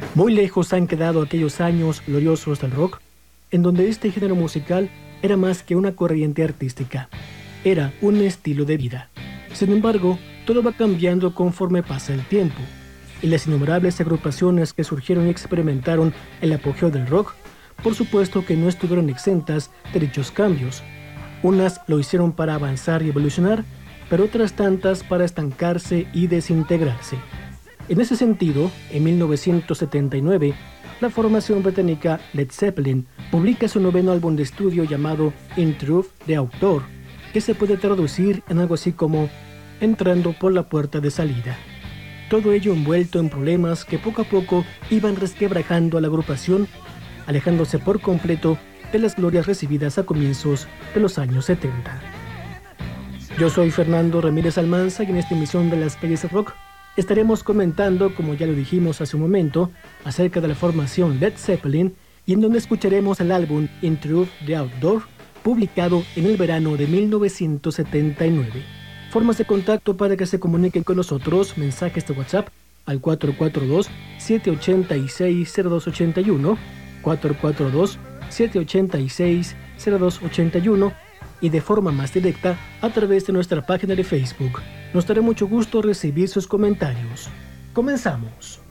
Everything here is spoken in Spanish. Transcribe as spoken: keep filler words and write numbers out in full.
Muy lejos han quedado aquellos años gloriosos del rock, en donde este género musical era más que una corriente artística, era un estilo de vida. Sin embargo, todo va cambiando conforme pasa el tiempo, y las innumerables agrupaciones que surgieron y experimentaron el apogeo del rock, por supuesto que no estuvieron exentas de dichos cambios. Unas lo hicieron para avanzar y evolucionar, pero otras tantas para estancarse y desintegrarse. En ese sentido, en mil novecientos setenta y nueve, la formación británica Led Zeppelin publica su noveno álbum de estudio llamado In Truth the Outdoor, que se puede traducir en algo así como entrando por la puerta de salida. Todo ello envuelto en problemas que poco a poco iban resquebrajando a la agrupación, alejándose por completo de las glorias recibidas a comienzos de los años setenta. Yo soy Fernando Ramírez Almanza y en esta emisión de Las Calles del Rock estaremos comentando, como ya lo dijimos hace un momento, acerca de la formación Led Zeppelin y en donde escucharemos el álbum In Truth the Outdoor, publicado en el verano de mil novecientos setenta y nueve. Formas de contacto para que se comuniquen con nosotros: mensajes de WhatsApp al cuatro cuatro dos, siete ocho seis, cero dos ocho uno, cuatro cuatro dos, siete ocho seis, cero dos ocho uno, y de forma más directa a través de nuestra página de Facebook. Nos dará mucho gusto recibir sus comentarios. Comenzamos.